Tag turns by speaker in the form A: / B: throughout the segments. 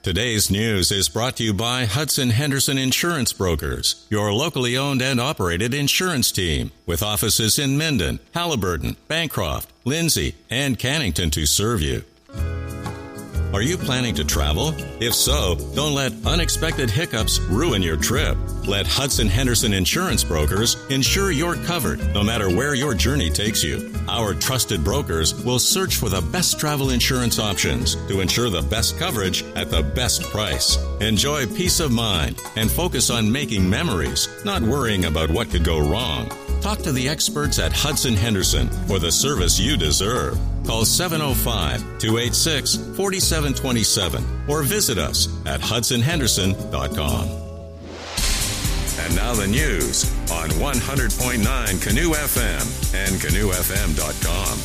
A: Today's news is brought to you by Hudson Henderson Insurance Brokers, your locally owned and operated insurance team, with offices in Minden, Halliburton, Bancroft, Lindsay, and Cannington to serve you. Are you planning to travel? If so, don't let unexpected hiccups ruin your trip. Let Hudson Henderson Insurance Brokers ensure you're covered no matter where your journey takes you. Our trusted brokers will search for the best travel insurance options to ensure the best coverage at the best price. Enjoy peace of mind and focus on making memories, not worrying about what could go wrong. Talk to the experts at Hudson Henderson for the service you deserve. Call 705-286-4727 or visit us at hudsonhenderson.com. And now the news on 100.9 Canoe FM and canoefm.com.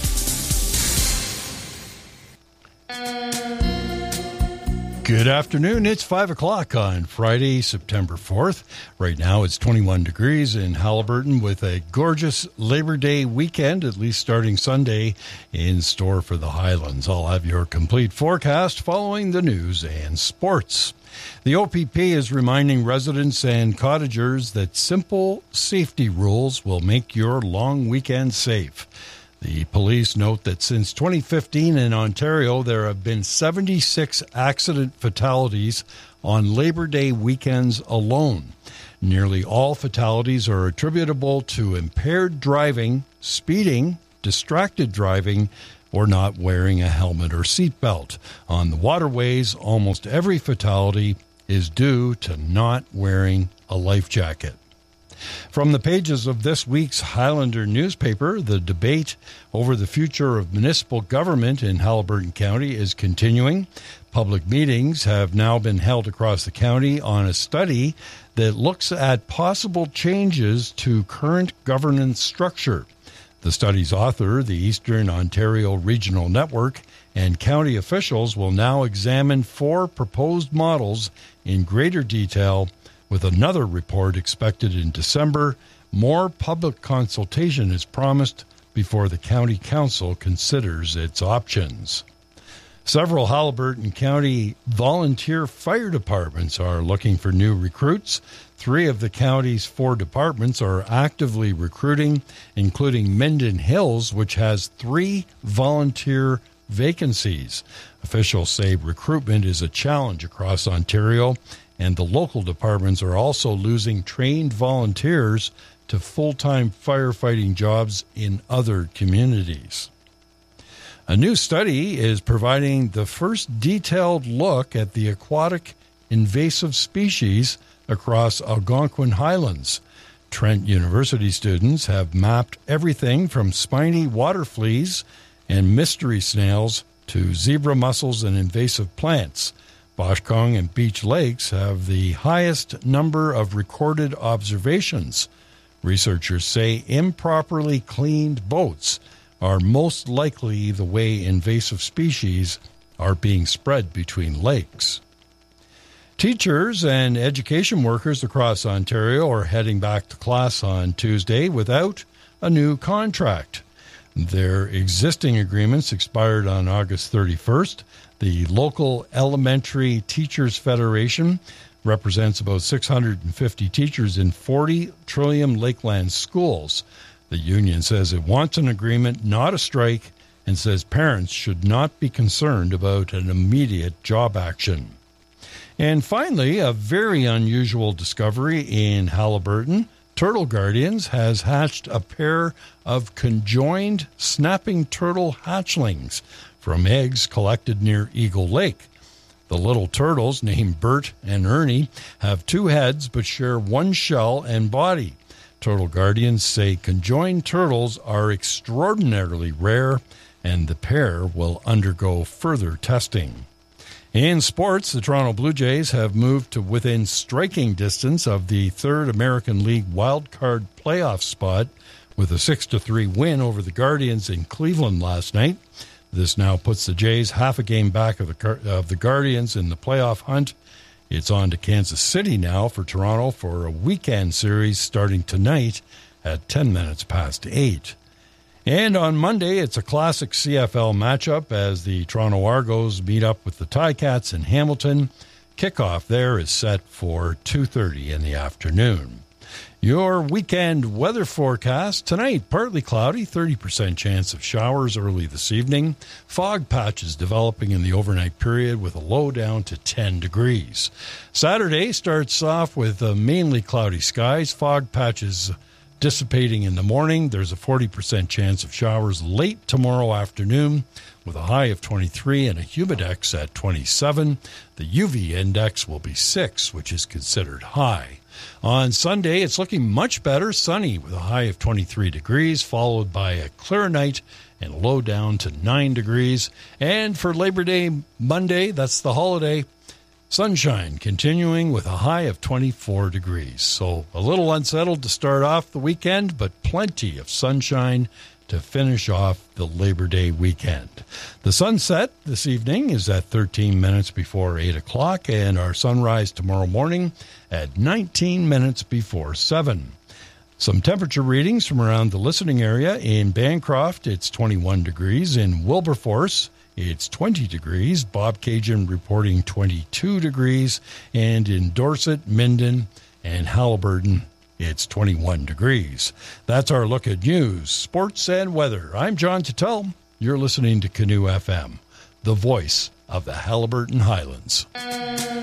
B: Good afternoon. It's 5 o'clock on Friday, September 4th. Right now it's 21 degrees in Halliburton with a gorgeous Labor Day weekend, at least starting Sunday, in store for the Highlands. I'll have your complete forecast following the news and sports. The OPP is reminding residents and cottagers that simple safety rules will make your long weekend safe. The police note that since 2015 in Ontario, there have been 76 accident fatalities on Labor Day weekends alone. Nearly all fatalities are attributable to impaired driving, speeding, distracted driving, or not wearing a helmet or seatbelt. On the waterways, almost every fatality is due to not wearing a life jacket. From the pages of this week's Highlander newspaper, the debate over the future of municipal government in Halliburton County is continuing. Public meetings have now been held across the county on a study that looks at possible changes to current governance structure. The study's author, the Eastern Ontario Regional Network, and county officials will now examine 4 proposed models in greater detail, with another report expected in December. More public consultation is promised before the County Council considers its options. Several Halliburton County volunteer fire departments are looking for new recruits. 3 of the county's 4 departments are actively recruiting, including Minden Hills, which has 3 volunteer vacancies. Officials say recruitment is a challenge across Ontario, and the local departments are also losing trained volunteers to full-time firefighting jobs in other communities. A new study is providing the first detailed look at the aquatic invasive species across Algonquin Highlands. Trent University students have mapped everything from spiny water fleas and mystery snails to zebra mussels and invasive plants. Boshkong and Beach Lakes have the highest number of recorded observations. Researchers say improperly cleaned boats are most likely the way invasive species are being spread between lakes. Teachers and education workers across Ontario are heading back to class on Tuesday without a new contract. Their existing agreements expired on August 31st. The local Elementary Teachers Federation represents about 650 teachers in 40 Trillium Lakeland schools. The union says it wants an agreement, not a strike, and says parents should not be concerned about an immediate job action. And finally, a very unusual discovery in Halliburton. Turtle Guardians has hatched a pair of conjoined snapping turtle hatchlings from eggs collected near Eagle Lake. The little turtles, named Bert and Ernie, have 2 heads but share 1 shell and body. Turtle Guardians say conjoined turtles are extraordinarily rare, and the pair will undergo further testing. In sports, the Toronto Blue Jays have moved to within striking distance of the 3rd American League wildcard playoff spot with a 6-3 win over the Guardians in Cleveland last night. This now puts the Jays half a game back of the Guardians in the playoff hunt. It's on to Kansas City now for Toronto for a weekend series starting tonight at 10 minutes past 8. And on Monday, it's a classic CFL matchup as the Toronto Argos meet up with the Ticats in Hamilton. Kickoff there is set for 2:30 in the afternoon. Your weekend weather forecast tonight, partly cloudy, 30% chance of showers early this evening. Fog patches developing in the overnight period with a low down to 10 degrees. Saturday starts off with mainly cloudy skies, fog patches dissipating in the morning. There's a 40% chance of showers late tomorrow afternoon with a high of 23 and a humidex at 27. The UV index will be 6, which is considered high. On Sunday, it's looking much better, sunny with a high of 23 degrees, followed by a clear night and a low down to 9 degrees. And for Labor Day Monday, that's the holiday, sunshine continuing with a high of 24 degrees. So a little unsettled to start off the weekend, but plenty of sunshine to finish off the Labor Day weekend. The sunset this evening is at 13 minutes before 8 o'clock, and our sunrise tomorrow morning at 19 minutes before 7. Some temperature readings from around the listening area. In Bancroft, it's 21 degrees. In Wilberforce, it's 20 degrees. Bob Cajun reporting 22 degrees. And in Dorset, Minden, and Haliburton, it's 21 degrees. That's our look at news, sports, and weather. I'm John Tuttle. You're listening to Canoe FM, the voice of the Haliburton Highlands.